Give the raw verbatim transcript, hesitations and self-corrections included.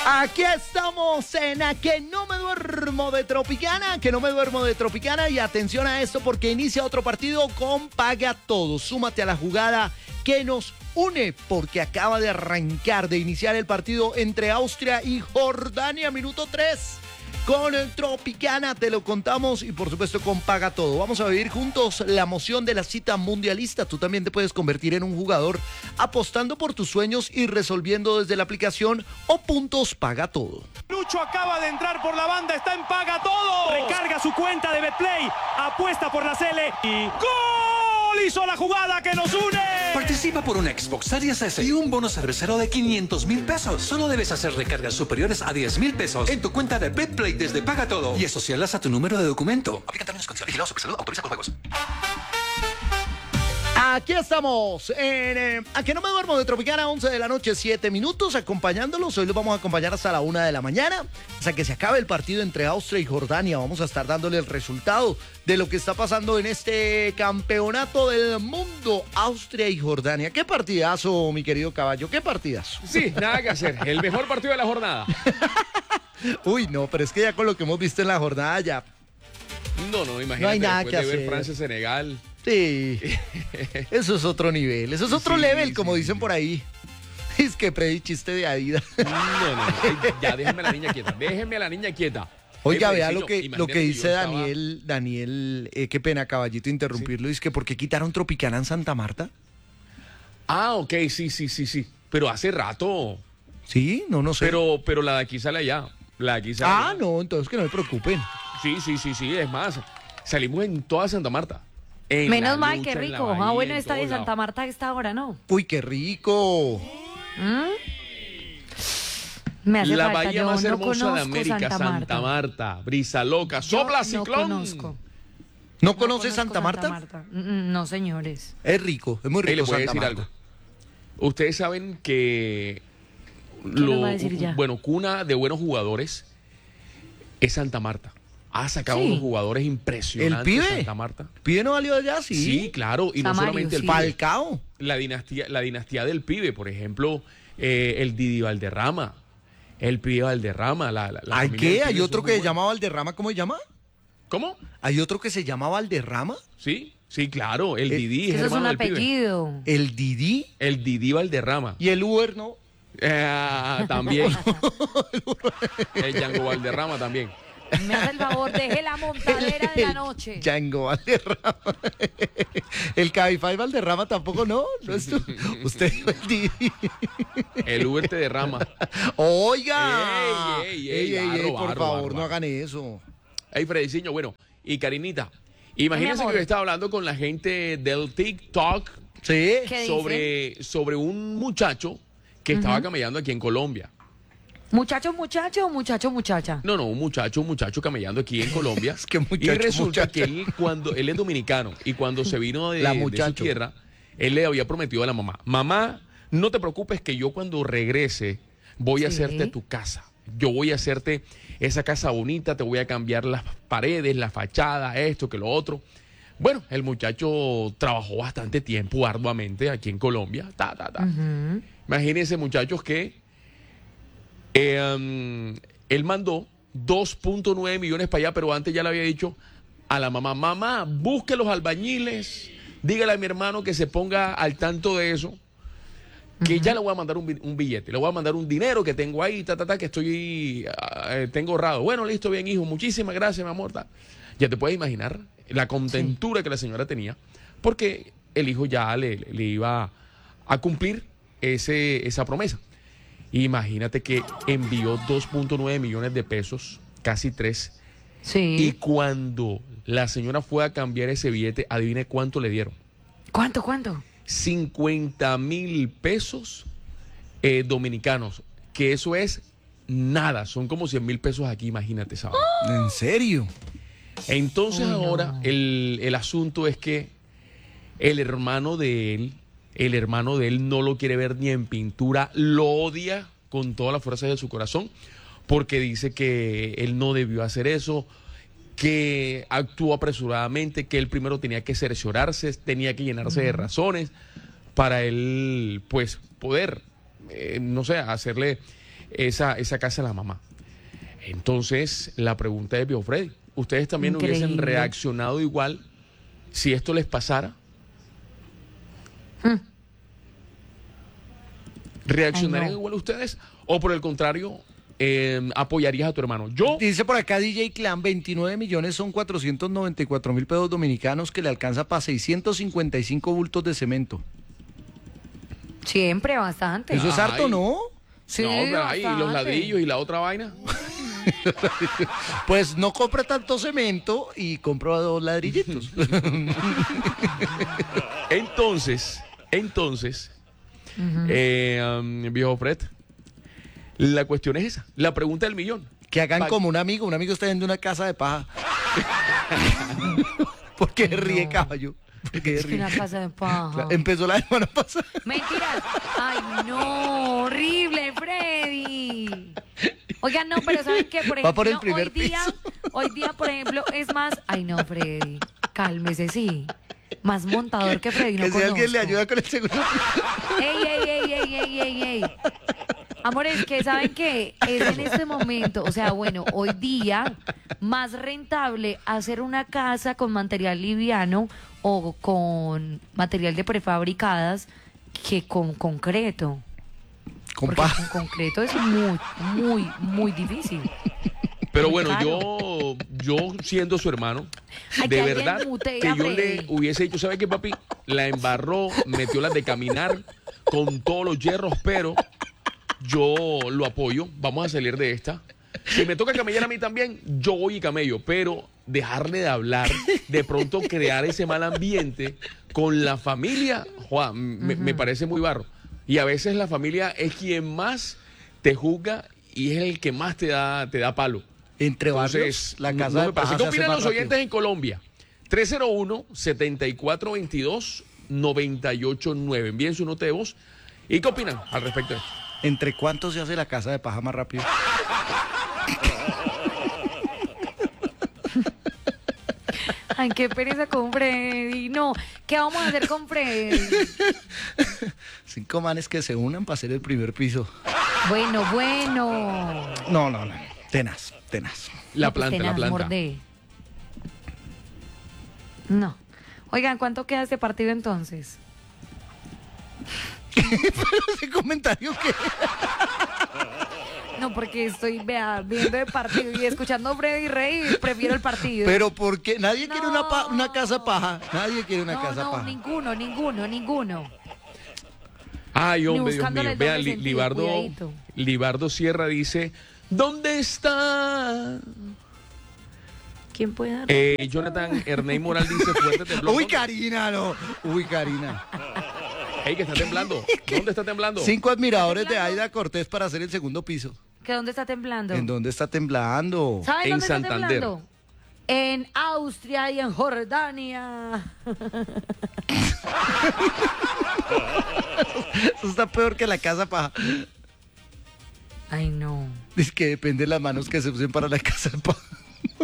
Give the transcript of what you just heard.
Aquí estamos en A Que No Me Duermo de Tropicana, que no me duermo de Tropicana. Y atención a esto porque inicia otro partido con Paga Todo. Súmate a la jugada que nos une porque acaba de arrancar, de iniciar el partido entre Austria y Jordania, minuto tres. Con el Tropicana te lo contamos y por supuesto con Paga Todo. Vamos a vivir juntos la emoción de la cita mundialista. Tú también te puedes convertir en un jugador apostando por tus sueños y resolviendo desde la aplicación o puntos Paga Todo. Lucho acaba de entrar por la banda, está en Paga Todo. Recarga su cuenta de Betplay, apuesta por la Cele y ¡gol! Hizo la jugada que nos une. Participa por un Xbox Series S y un bono cervecero de quinientos mil pesos. Solo debes hacer recargas superiores a diez mil pesos en tu cuenta de Betplay desde Paga Todo y asociarlas a tu número de documento. Aplica términos y condiciones. Vigilado Supersalud. Autoriza con juegos. Aquí estamos en eh, A Que No Me Duermo de Tropicana, once de la noche, siete minutos, acompañándolos. Hoy los vamos a acompañar hasta la una de la mañana, hasta que se acabe el partido entre Austria y Jordania. Vamos a estar dándole el resultado de lo que está pasando en este campeonato del mundo, Austria y Jordania. ¿Qué partidazo, mi querido caballo? ¿Qué partidazo? Sí, nada que hacer. El mejor partido de la jornada. Uy, no, pero es que ya con lo que hemos visto en la jornada ya... No, no, imagínate, No hay nada después que de ver hacer. Francia-Senegal. Sí, eso es otro nivel, eso es otro Sí, level, como sí, dicen sí. por ahí. Es que predí chiste de Adidas. No, no, no. Ey, ya, déjenme a la niña quieta. Déjenme a la niña quieta. Oiga, Ey, vea Fredicito, lo que, lo imagínate que yo dice estaba- Daniel, Daniel, eh, qué pena, caballito, interrumpirlo. Dice que ¿por qué quitaron Tropicana en Santa Marta? Ah, ok, sí, sí, sí, sí. Pero hace rato. Sí, no, no sé. Pero, pero la de aquí sale allá. La de aquí sale Ah, allá. no, entonces que no me preocupen. Sí, sí, sí, sí. Es más, salimos en toda Santa Marta. En Menos la mal, lucha, qué en la rico. bahía, Ah, bueno, en está de todos Santa lados. Marta a esta hora, ¿no? Uy, qué rico. Me hace La falta, bahía yo más no hermosa de conozco América, Santa Santa Marta. Marta. Brisa loca, Yo sopla no ciclón. conozco. ¿No No conoces conozco Santa Marta? Mm, mm, No, señores. Es rico, es muy Ey, rico les voy a Santa decir Marta. algo. Ustedes saben que nos va a decir ya? bueno, cuna de buenos jugadores es Santa Marta. Ha sacado Sí. unos jugadores impresionantes. ¿El pibe? Santa Marta. ¿Pibe no valió allá? Sí. Sí, claro. Y no Samario, solamente el sí. pibe. Falcao. La dinastía, la dinastía del pibe, por ejemplo, eh, el Didi Valderrama. El pibe Valderrama. La, la, la ¿Hay familia qué? del ¿Hay pibe otro son que muy se llama Valderrama? ¿Cómo se llama? buenos. ¿Cómo? ¿Hay otro que se llama Valderrama? Sí, sí, claro. El Eh, Didi es Eso es un hermano del pibe. apellido. El Didi El Didi Valderrama. y el Uber, ¿no? Eh, también. El Django Valderrama también. Me hace el favor, deje la montadera de la noche. Django Valderrama. El Cabify Valderrama tampoco, ¿no? No es tú. Usted dijo el Didi. El Uber te derrama. Oiga. Ey, ey, ey, barro, por barro, favor, barro, no barro. hagan eso. Hey, Frediciño, bueno, y Karinita, imagínense amor. que yo estaba hablando con la gente del TikTok Sí. ¿Qué dice? sobre, sobre un muchacho que estaba camellando aquí en Colombia. Muchacho, muchacho, muchacho, muchacha. No, no, un muchacho, un muchacho camellando aquí en Colombia. Es que muchacho, y resulta muchacha. que él, cuando, él es dominicano y cuando se vino de, La de su muchacho. tierra, él le había prometido a la mamá, mamá, no te preocupes que yo cuando regrese voy a Sí. hacerte tu casa. Yo voy a hacerte esa casa bonita, te voy a cambiar las paredes, la fachada, esto, que lo otro. Bueno, el muchacho trabajó bastante tiempo arduamente aquí en Colombia. Ta, ta, ta. Ujú. Imagínense, muchachos, que eh, um, él mandó dos punto nueve millones para allá, pero antes ya le había dicho a la mamá, mamá, busque los albañiles, dígale a mi hermano que se ponga al tanto de eso, que ya le voy a mandar un, bi- un billete, le voy a mandar un dinero que tengo ahí, ta, ta, ta, que estoy, ah, eh, tengo ahorrado. Bueno, listo, bien, hijo, muchísimas gracias, mi amor. ta. Ya te puedes imaginar la contentura que la señora tenía, porque el hijo ya le, le iba a cumplir ese, esa promesa. Imagínate que envió dos punto nueve millones de pesos, casi tres, y Sí. cuando la señora fue a cambiar ese billete, adivine cuánto le dieron. ¿Cuánto, cuánto? cincuenta mil pesos eh, dominicanos, que eso es nada, son como cien mil pesos aquí, imagínate, ¿sabes? ¿En serio? Entonces Uy, no. ahora el, el asunto es que el hermano de él, el hermano de él no lo quiere ver ni en pintura, lo odia con toda la fuerza de su corazón, porque dice que él no debió hacer eso, que actuó apresuradamente, que él primero tenía que cerciorarse, tenía que llenarse de razones para él, pues, poder, eh, no sé, hacerle esa, esa casa de la mamá. Entonces, la pregunta es, Viejo Freddy, ¿ustedes también Increíble. hubiesen reaccionado igual si esto les pasara? Hmm. ¿Reaccionarían Ay, no. igual ustedes? ¿O por el contrario, eh, apoyarías a tu hermano? Yo, Dice por acá D J Clan, veintinueve millones son cuatrocientos noventa y cuatro mil pesos dominicanos que le alcanza para seiscientos cincuenta y cinco bultos de cemento. Siempre, bastante. Eso es Ay. harto, ¿no? Sí, no, pero ahí, y los bastante. ladrillos y la otra vaina. Pues no compre tanto cemento y compra dos ladrillitos. Entonces, entonces, eh, um, Viejo Fred, la cuestión es esa, la pregunta del millón. Que hagan Pa- como un amigo, un amigo está viendo una casa de paja. ¿Por qué ríe, No. caballo? ¿Por qué Es que ríe? una casa de paja. Empezó la semana pasada. Mentiras. Ay, no, horrible, Freddy. Oigan, no, pero ¿saben qué? Por ejemplo, Va por el primer hoy día, piso. hoy día, por ejemplo, es más. Ay, no, Freddy. Cálmese, sí. Más montador que Freddy, no Que si alguien le conozco. ayuda con el seguro. Ey, ey, ey, ey, ey, ey, ey. Amores, que saben que es en este momento, o sea, bueno, hoy día más rentable hacer una casa con material liviano o con material de prefabricadas que con concreto. Con Porque paja. con concreto es muy, muy, muy difícil. Pero Muy bueno, caro. yo, yo siendo su hermano, Ay, de que alguien verdad mutee que a yo le Freddy. hubiese dicho, ¿sabe qué, papi? La embarró, metió las de caminar con todos los hierros, pero yo lo apoyo, vamos a salir de esta. Si me toca camellar a mí también, yo voy y camello, pero dejarle de hablar, de pronto crear ese mal ambiente con la familia, Juan, me, me parece muy barro. Y a veces la familia es quien más te juzga y es el que más te da, te da palo. Entre Entonces, barrios, la no- casa no de me paja parece. se ¿Qué hace opinan más los rápido. oyentes en Colombia? tres cero uno, setenta y cuatro veintidós, noventa y ocho nueve. Envíen su nota de voz. ¿Y qué opinan al respecto de esto? ¿Entre cuánto se hace la casa de paja más rápido? Ay, qué pereza con Freddy. No, ¿qué vamos a hacer con Freddy? Cinco manes que se unan para hacer el primer piso. Bueno, bueno. No, no, no. Tenaz, tenaz. La No, pues, planta, la tenaz, planta. mordé. No. Oigan, ¿cuánto queda este partido entonces? Ese comentario que... No, porque estoy vea, viendo el partido y escuchando a Freddy Rey, prefiero el partido. Pero porque nadie quiere una, pa- No. una casa paja. Nadie quiere una no, casa no, paja. ninguno, ninguno, ninguno. Ay, hombre, Dios buscándole mío. el Vean, doble Li- sentido, Libardo, cuidadito. Libardo Sierra dice, ¿dónde está? ¿Quién puede dar? Eh, Jonathan Erney Moral dice, fuerte temblor. Uy, ¿Dónde? Karina, no. Uy, Karina. Ey, que está temblando. ¿Dónde está temblando? Cinco admiradores de temblando? Aida Cortés para hacer el segundo piso. ¿Que dónde está temblando? ¿En dónde está temblando? ¿Saben En dónde Santander. está temblando? En Austria y en Jordania. Eso está peor que la casa paja. Ay, no. Es que depende de las manos que se usen para la casa paja.